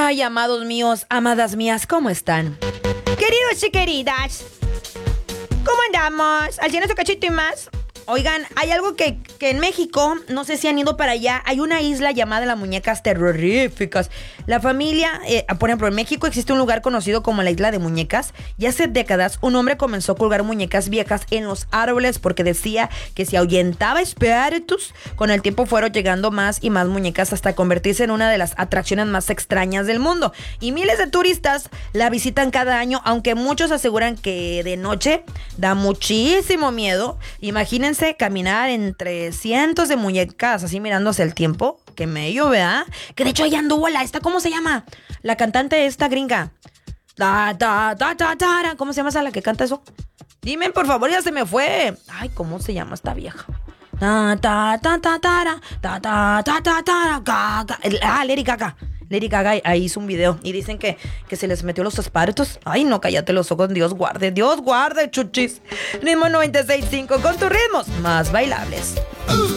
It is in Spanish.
Ay, amados míos, amadas mías, ¿cómo están? Queridos y queridas, ¿cómo andamos? ¿Al 100 su cachito y más? Oigan, hay algo que en México, no sé si han ido para allá, hay una isla llamada las muñecas terroríficas. La familia, por ejemplo, en México existe un lugar conocido como la isla de muñecas, y hace décadas un hombre comenzó a colgar muñecas viejas en los árboles porque decía que si ahuyentaba espíritus, con el tiempo fueron llegando más y más muñecas hasta convertirse en una de las atracciones más extrañas del mundo. Y miles de turistas la visitan cada año, aunque muchos aseguran que de noche da muchísimo miedo. Imagínense caminar entre cientos de muñecas así mirándose el tiempo. Que medio, ¿verdad? Que de hecho ahí anduvo ¿cómo se llama? La cantante esta gringa. ¿Cómo se llama esa la que canta eso? Dime, por favor, ya se me fue. Ay, ¿cómo se llama esta vieja? Lady Gaga. Lady Gaga ahí hizo un video y dicen que se les metió los espárratos. Ay, no, cállate los ojos, Dios guarde, chuchis. Ritmo 96.5 con tus ritmos más bailables.